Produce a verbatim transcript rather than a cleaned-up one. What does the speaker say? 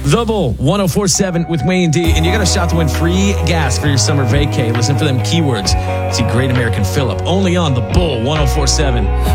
The Bull, one oh four point seven with Wayne D. And you got a shot to win free gas for your summer vacay. Listen for them keywords. See Great American Phillip only on The Bull, one oh four point seven.